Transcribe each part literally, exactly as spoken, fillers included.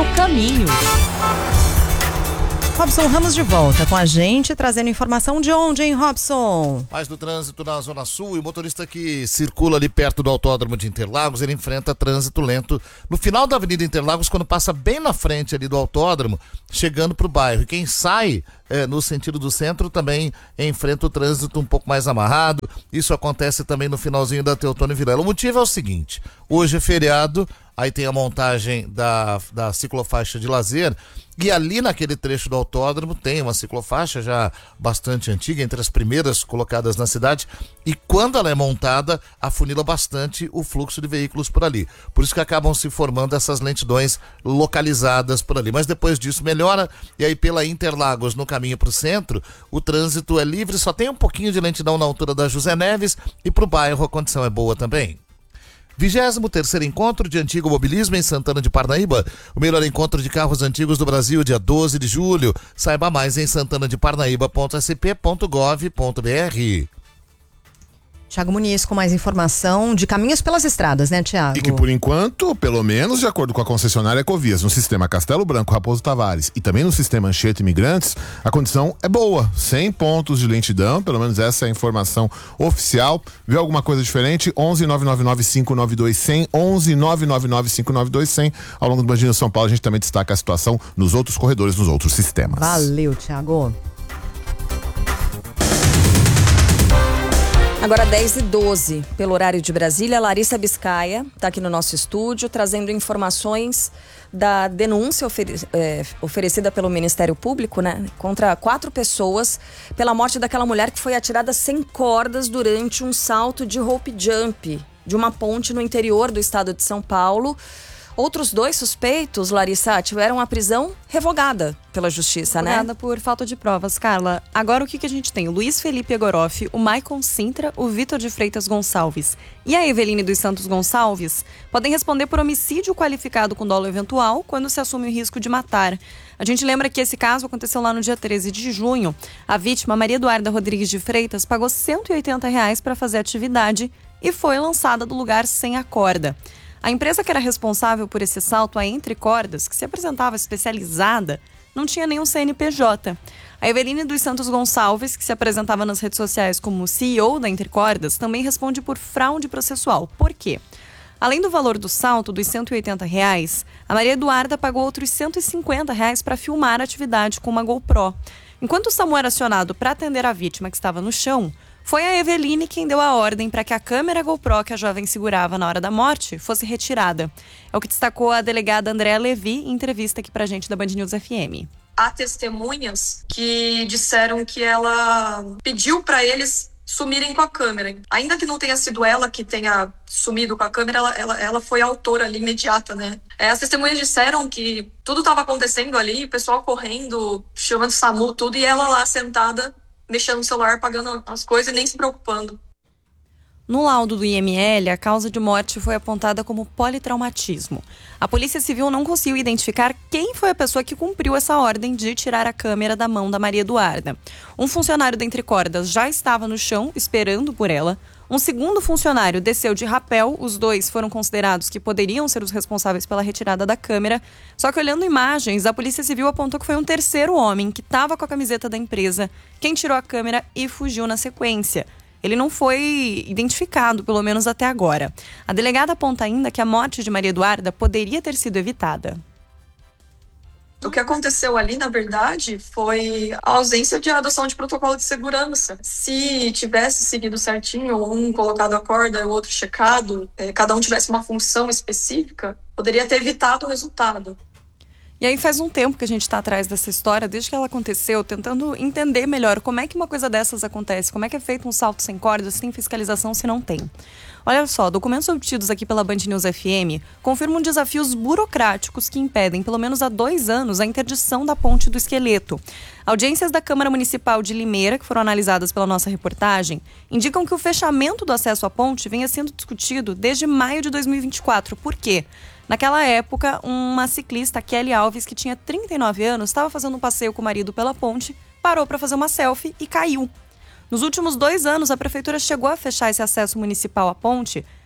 seu caminho. Robson Ramos de volta com a gente, trazendo informação de onde, hein, Robson? Mais do trânsito na Zona Sul, e o motorista que circula ali perto do Autódromo de Interlagos, ele enfrenta trânsito lento no final da Avenida Interlagos, quando passa bem na frente ali do autódromo, chegando pro bairro. E quem sai é, no sentido do centro também enfrenta o trânsito um pouco mais amarrado. Isso acontece também no finalzinho da Teotônio Vilela. O motivo é o seguinte: hoje é feriado, aí tem a montagem da, da ciclofaixa de lazer, e ali naquele trecho do autódromo tem uma ciclofaixa já bastante antiga, entre as primeiras colocadas na cidade, e quando ela é montada, afunila bastante o fluxo de veículos por ali. Por isso que acabam se formando essas lentidões localizadas por ali. Mas depois disso melhora, e aí pela Interlagos, no caminho para o centro, o trânsito é livre, só tem um pouquinho de lentidão na altura da José Neves, e para o bairro a condição é boa também. vigésimo terceiro Encontro de Antigo Mobilismo em Santana de Parnaíba. O melhor encontro de carros antigos do Brasil, dia doze de julho. Saiba mais em santana de parnaíba ponto s p ponto gov ponto b r. Tiago Muniz com mais informação de caminhos pelas estradas, né, Tiago? E que por enquanto, pelo menos de acordo com a concessionária Ecovias, no sistema Castelo Branco, Raposo Tavares e também no sistema Anchieta Imigrantes, a condição é boa, sem pontos de lentidão, pelo menos essa é a informação oficial. Viu alguma coisa diferente? onze nove nove nove cinco nove dois zero zero, onze nove nove nove cinco nove dois zero zero. Ao longo do Band News São Paulo, a gente também destaca a situação nos outros corredores, nos outros sistemas. Valeu, Tiago. Agora dez e doze, pelo horário de Brasília, Larissa Biscaia está aqui no nosso estúdio, trazendo informações da denúncia ofere- é, oferecida pelo Ministério Público, né, contra quatro pessoas pela morte daquela mulher que foi atirada sem cordas durante um salto de rope jump de uma ponte no interior do estado de São Paulo. Outros dois suspeitos, Larissa, tiveram a prisão revogada pela justiça, né? Revogada por falta de provas, Carla. Agora o que, que a gente tem? O Luiz Felipe Egoroff, o Maicon Sintra, o Vitor de Freitas Gonçalves e a Eveline dos Santos Gonçalves podem responder por homicídio qualificado com dolo eventual quando se assume o risco de matar. A gente lembra que esse caso aconteceu lá no dia treze de junho. A vítima, Maria Eduarda Rodrigues de Freitas, pagou cento e oitenta reais para fazer atividade e foi lançada do lugar sem a corda. A empresa que era responsável por esse salto a Entre Cordas, que se apresentava especializada, não tinha nenhum C N P J. A Eveline dos Santos Gonçalves, que se apresentava nas redes sociais como C E O da Entre Cordas, também responde por fraude processual. Por quê? Além do valor do salto dos cento e oitenta reais, a Maria Eduarda pagou outros cento e cinquenta reais para filmar a atividade com uma GoPro. Enquanto o SAMU era acionado para atender a vítima que estava no chão, foi a Eveline quem deu a ordem para que a câmera GoPro que a jovem segurava na hora da morte fosse retirada. É o que destacou a delegada Andréa Levi em entrevista aqui pra gente da Band News F M. Há testemunhas que disseram que ela pediu para eles sumirem com a câmera. Ainda que não tenha sido ela que tenha sumido com a câmera, ela, ela, ela foi a autora ali, imediata, né? É, as testemunhas disseram que tudo estava acontecendo ali, o pessoal correndo, chamando SAMU, tudo, e ela lá sentada, mexendo no celular, pagando as coisas e nem se preocupando. No laudo do I M L, a causa de morte foi apontada como politraumatismo. A Polícia Civil não conseguiu identificar quem foi a pessoa que cumpriu essa ordem de tirar a câmera da mão da Maria Eduarda. Um funcionário da Entre Cordas já estava no chão, esperando por ela. Um segundo funcionário desceu de rapel. Os dois foram considerados que poderiam ser os responsáveis pela retirada da câmera. Só que olhando imagens, a Polícia Civil apontou que foi um terceiro homem que estava com a camiseta da empresa quem tirou a câmera e fugiu na sequência. Ele não foi identificado, pelo menos até agora. A delegada aponta ainda que a morte de Maria Eduarda poderia ter sido evitada. O que aconteceu ali, na verdade, foi a ausência de adoção de protocolo de segurança. Se tivesse seguido certinho, um colocado a corda e o outro checado, eh, cada um tivesse uma função específica, poderia ter evitado o resultado. E aí faz um tempo que a gente está atrás dessa história, desde que ela aconteceu, tentando entender melhor como é que uma coisa dessas acontece, como é que é feito um salto sem corda, se tem fiscalização, se não tem. Olha só, documentos obtidos aqui pela Band News F M confirmam desafios burocráticos que impedem, pelo menos há dois anos, a interdição da ponte do Esqueleto. Audiências da Câmara Municipal de Limeira, que foram analisadas pela nossa reportagem, indicam que o fechamento do acesso à ponte vinha sendo discutido desde maio de dois mil e vinte e quatro. Por quê? Naquela época, uma ciclista, Kelly Alves, que tinha trinta e nove anos, estava fazendo um passeio com o marido pela ponte, parou para fazer uma selfie e caiu. Nos últimos dois anos, a prefeitura chegou a fechar esse acesso municipal à ponte,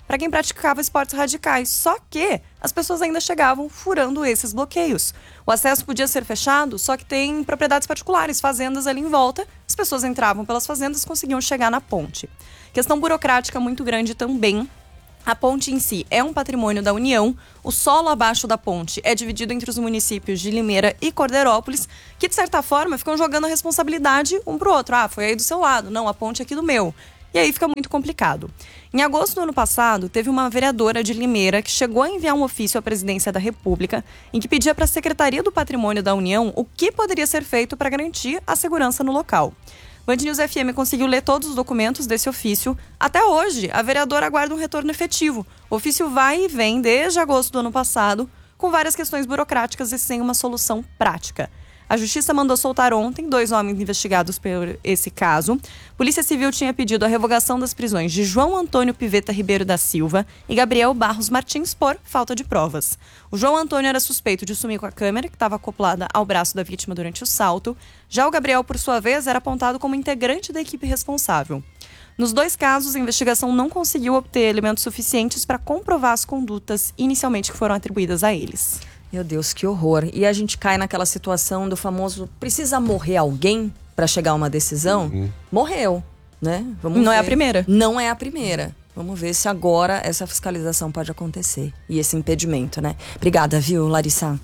para quem praticava esportes radicais. Só que as pessoas ainda chegavam furando esses bloqueios. O acesso podia ser fechado, só que tem propriedades particulares, fazendas ali em volta. As pessoas entravam pelas fazendas e conseguiam chegar na ponte. Questão burocrática muito grande também. A ponte em si é um patrimônio da União. O solo abaixo da ponte é dividido entre os municípios de Limeira e Cordeirópolis, que de certa forma ficam jogando a responsabilidade um pro outro. Ah, foi aí do seu lado. Não, a ponte é aqui do meu. E aí fica muito complicado. Em agosto do ano passado, teve uma vereadora de Limeira que chegou a enviar um ofício à presidência da República em que pedia para a Secretaria do Patrimônio da União o que poderia ser feito para garantir a segurança no local. Band News F M conseguiu ler todos os documentos desse ofício. Até hoje, a vereadora aguarda um retorno efetivo. O ofício vai e vem desde agosto do ano passado, com várias questões burocráticas e sem uma solução prática. A Justiça mandou soltar ontem dois homens investigados por esse caso. Polícia Civil tinha pedido a revogação das prisões de João Antônio Piveta Ribeiro da Silva e Gabriel Barros Martins por falta de provas. O João Antônio era suspeito de sumir com a câmera, que estava acoplada ao braço da vítima durante o salto. Já o Gabriel, por sua vez, era apontado como integrante da equipe responsável. Nos dois casos, a investigação não conseguiu obter elementos suficientes para comprovar as condutas inicialmente que foram atribuídas a eles. Meu Deus, que horror. E a gente cai naquela situação do famoso precisa morrer alguém para chegar a uma decisão? Uhum. Morreu, né? Vamos Não ver. é a primeira. Não é a primeira. Vamos ver se agora essa fiscalização pode acontecer. E esse impedimento, né? Obrigada, viu, Larissa?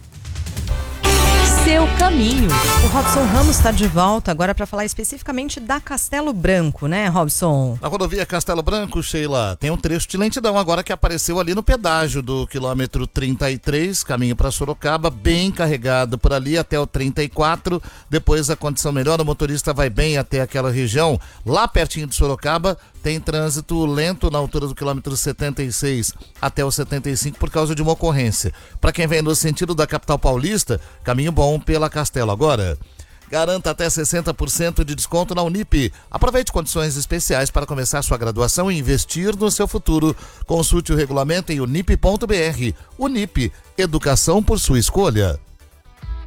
Seu caminho. O Robson Ramos está de volta agora para falar especificamente da Castelo Branco, né, Robson? Na rodovia Castelo Branco, Sheila, tem um trecho de lentidão agora que apareceu ali no pedágio do quilômetro trinta e três, caminho para Sorocaba, bem carregado por ali até o trinta e quatro. Depois a condição melhora, o motorista vai bem até aquela região. Lá pertinho de Sorocaba tem trânsito lento na altura do quilômetro setenta e seis até o setenta e cinco por causa de uma ocorrência. Para quem vem no sentido da capital paulista, caminho bom pela Castelo agora. Garanta até sessenta por cento de desconto na Unip. Aproveite condições especiais para começar sua graduação e investir no seu futuro. Consulte o regulamento em unip ponto br. Unip, educação por sua escolha.